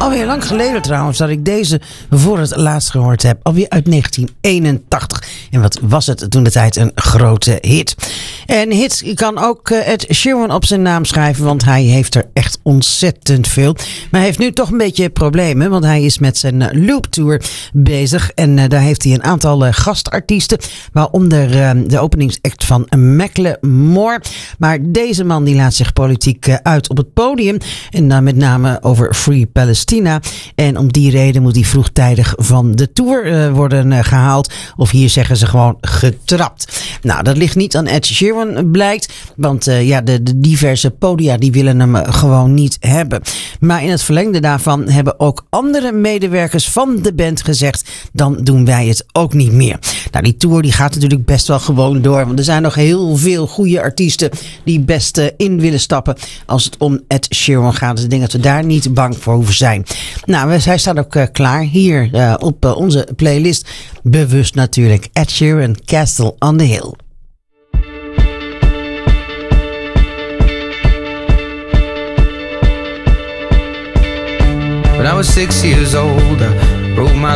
Alweer lang geleden trouwens dat ik deze voor het laatst gehoord heb. Alweer uit 1981. En wat was het toen de tijd een grote hit. En hits kan ook Ed Sheeran op zijn naam schrijven. Want hij heeft er echt ontzettend veel. Maar hij heeft nu toch een beetje problemen. Want hij is met zijn Loop Tour bezig. En daar heeft hij een aantal gastartiesten. Waaronder de openingsact van Macklemore. Maar deze man die laat zich politiek uit op het podium. En dan met name over Free Palestina. En om die reden moet hij vroegtijdig van de tour worden gehaald. Of hier zeggen ze gewoon getrapt. Nou, dat ligt niet aan Ed Sheeran, blijkt. Want de diverse podia die willen hem gewoon niet hebben. Maar in het verlengde daarvan hebben ook andere medewerkers van de band gezegd, dan doen wij het ook niet meer. Nou, die tour die gaat natuurlijk best wel gewoon door. Want er zijn nog heel veel goede artiesten die best in willen stappen als het om Ed Sheeran gaat. Dus ik denk dat we daar niet bang voor hoeven zijn. Nou, hij staat ook klaar hier op onze playlist. Bewust natuurlijk. Ed Sheeran, Castle on the Hill. When I was 6 years old, I wrote my